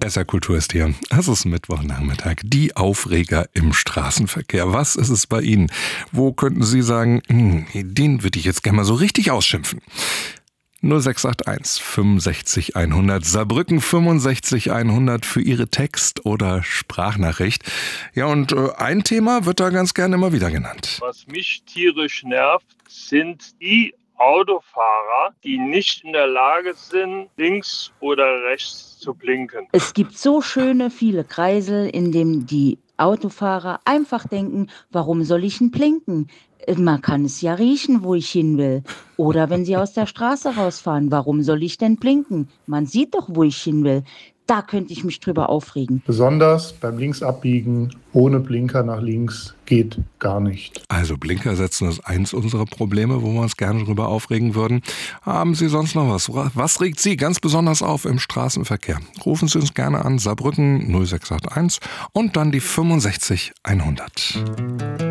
SR Kultur ist hier. Es ist Mittwochnachmittag. Die Aufreger im Straßenverkehr. Was ist es bei Ihnen? Wo könnten Sie sagen, den würde ich jetzt gerne mal so richtig ausschimpfen? 0681 65 100 Saarbrücken 65 100 für Ihre Text- oder Sprachnachricht. Ja, und ein Thema wird da ganz gerne immer wieder genannt. Was mich tierisch nervt, sind die Autofahrer, die nicht in der Lage sind, links oder rechts zu blinken. Es gibt so schöne, viele Kreisel, in denen die Autofahrer einfach denken, warum soll ich denn blinken? Man kann es ja riechen, wo ich hin will. Oder wenn sie aus der Straße rausfahren, warum soll ich denn blinken? Man sieht doch, wo ich hin will. Da könnte ich mich drüber aufregen. Besonders beim Linksabbiegen ohne Blinker nach links geht gar nicht. Also Blinker setzen ist eins unserer Probleme, wo wir uns gerne drüber aufregen würden. Haben Sie sonst noch was? Was regt Sie ganz besonders auf im Straßenverkehr? Rufen Sie uns gerne an, Saarbrücken 0681 und dann die 65 100.